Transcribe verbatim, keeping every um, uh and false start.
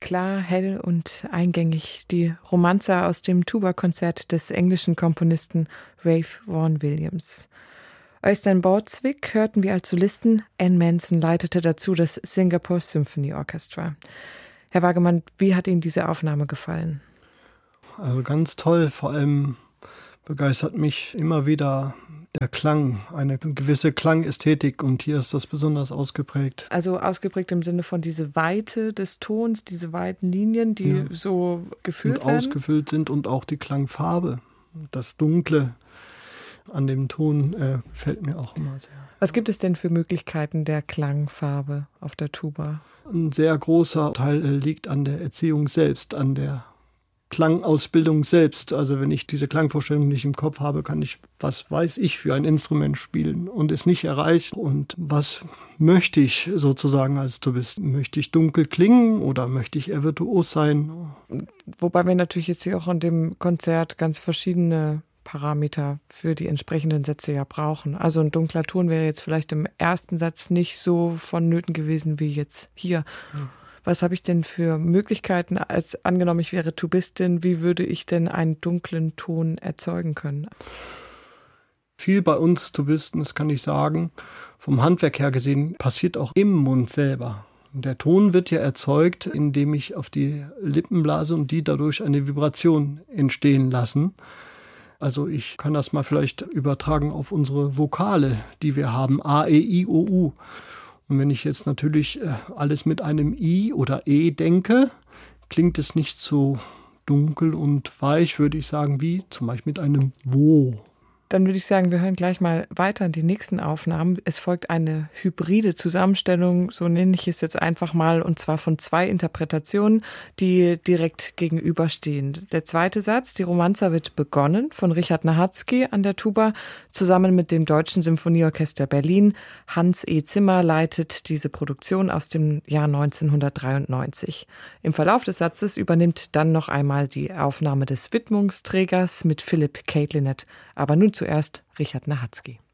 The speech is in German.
klar, hell und eingängig. Die Romanza aus dem Tuba-Konzert des englischen Komponisten Ralph Vaughan Williams. Øystein Bordsvik hörten wir als Solisten. Ann Manson leitete dazu das Singapore Symphony Orchestra. Herr Wagemann, wie hat Ihnen diese Aufnahme gefallen? Also ganz toll, vor allem begeistert mich immer wieder der Klang, eine gewisse Klangästhetik, und hier ist das besonders ausgeprägt. Also ausgeprägt im Sinne von diese Weite des Tons, diese weiten Linien, die ja. so gefüllt und werden? ausgefüllt sind, und auch die Klangfarbe, das Dunkle an dem Ton äh, fällt mir auch immer sehr. Was gibt es denn für Möglichkeiten der Klangfarbe auf der Tuba? Ein sehr großer Teil äh, liegt an der Erziehung selbst, an der Klangausbildung selbst. Also wenn ich diese Klangvorstellung nicht im Kopf habe, kann ich, was weiß ich, für ein Instrument spielen und es nicht erreiche. Und was möchte ich sozusagen als Tubist? Möchte ich dunkel klingen oder möchte ich eher virtuos sein? Wobei wir natürlich jetzt hier auch in dem Konzert ganz verschiedene Parameter für die entsprechenden Sätze ja brauchen. Also ein dunkler Ton wäre jetzt vielleicht im ersten Satz nicht so vonnöten gewesen wie jetzt hier. Hm. Was habe ich denn für Möglichkeiten, als angenommen, ich wäre Tubistin, wie würde ich denn einen dunklen Ton erzeugen können? Viel bei uns Tubisten, das kann ich sagen, vom Handwerk her gesehen, passiert auch im Mund selber. Der Ton wird ja erzeugt, indem ich auf die Lippen blase und die dadurch eine Vibration entstehen lassen. Also ich kann das mal vielleicht übertragen auf unsere Vokale, die wir haben, A, E, I, O, U. Und wenn ich jetzt natürlich alles mit einem I oder E denke, klingt es nicht so dunkel und weich, würde ich sagen, wie zum Beispiel mit einem Wo. Dann würde ich sagen, wir hören gleich mal weiter in die nächsten Aufnahmen. Es folgt eine hybride Zusammenstellung, so nenne ich es jetzt einfach mal, und zwar von zwei Interpretationen, die direkt gegenüberstehen. Der zweite Satz, die Romanza, wird begonnen von Richard Nahatzky an der Tuba, zusammen mit dem Deutschen Symphonieorchester Berlin. Hans E. Zimmer leitet diese Produktion aus dem Jahr neunzehnhundertdreiundneunzig. Im Verlauf des Satzes übernimmt dann noch einmal die Aufnahme des Widmungsträgers mit Philipp Caitlinet. Aber nun zuerst Richard Nahatzky.